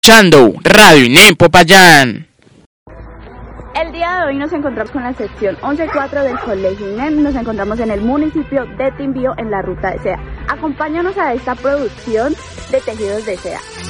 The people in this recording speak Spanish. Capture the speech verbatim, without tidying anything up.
escuchando Radio INEM Popayán. El día de hoy nos encontramos con la sección once cuatro del Colegio INEM. Nos encontramos en el municipio de Timbío, en la ruta de seda. Acompáñanos a esta producción de tejidos de seda.